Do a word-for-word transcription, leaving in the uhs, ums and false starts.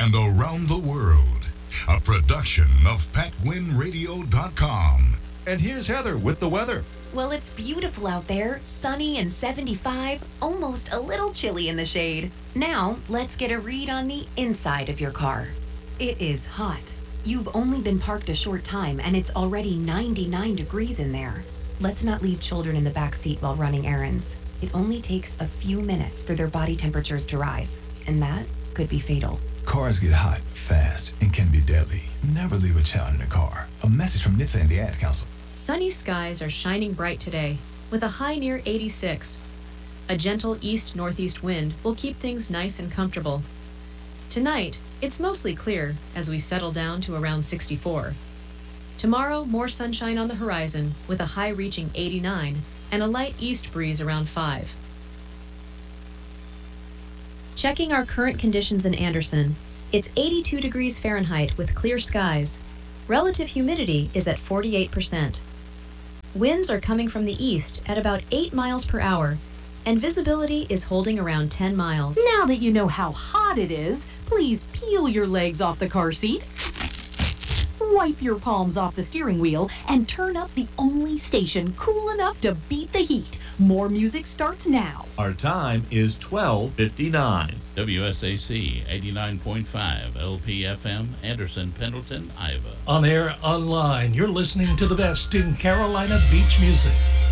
and around the world. A production of Pat Gwin Radio dot com. And here's Heather with the weather. Well, it's beautiful out there, sunny and seventy-five, almost a little chilly in the shade. Now, let's get a read on the inside of your car. It is hot. You've only been parked a short time and it's already ninety-nine degrees in there. Let's not leave children in the back seat while running errands. It only takes a few minutes for their body temperatures to rise, and that could be fatal. Cars get hot fast and can be deadly. Never leave a child in a car. A message from N H T S A and the Ad Council. Sunny skies are shining bright today, with a high near eighty-six. A gentle east-northeast wind will keep things nice and comfortable. Tonight, it's mostly clear as we settle down to around sixty-four. Tomorrow, more sunshine on the horizon, with a high reaching eighty-nine and a light east breeze around five. Checking our current conditions in Anderson, it's eighty-two degrees Fahrenheit with clear skies. Relative humidity is at forty-eight percent. Winds are coming from the east at about eight miles per hour, and visibility is holding around ten miles. Now that you know how hot it is, please peel your legs off the car seat, wipe your palms off the steering wheel, and turn up the only station cool enough to beat the heat. More music starts now. Our time is twelve fifty-nine. W S A C eighty-nine point five L P F M, Anderson, Pendleton, Iowa. On air, online, you're listening to the best in Carolina beach music.